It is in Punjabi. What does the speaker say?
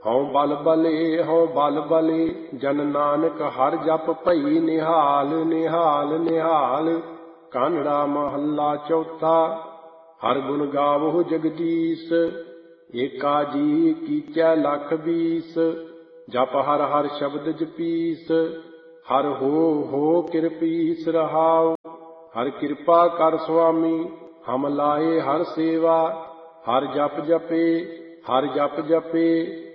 ਹਉ ਬਲ ਬਲੇ ਹਉ ਬਲ ਬਲੇ, ਜਨ ਨਾਨਕ ਹਰਿ ਜਪੁ ਭਈ ਨਿਹਾਲ ਨਿਹਾਲ ਨਿਹਾਲ। ਕਾਨੜਾ ਮਹੱਲਾ ਚੌਥਾ। ਹਰਿ ਗੁਣ ਗਾਵਹੁ ਜਗਦੀਸ਼, ਏਕਾ ਜੀ ਕੀਚੈ ਲਖ ਬੀਸ। ਜਪ ਹਰਿ ਹਰਿ ਸ਼ਬਦ ਜਪੀਸ, ਹਰਿ ਹੋ ਕਿਰਪੀਸ ਰਹਾਉ। ਹਰਿ ਕਿਰਪਾ ਕਰ ਸੁਆਮੀ, ਹਮ ਲਾਏ ਹਰਿ ਸੇਵਾ। ਹਰਿ ਜਪ ਜਪੇ ਹਰਿ ਜਪ ਜਪੇ,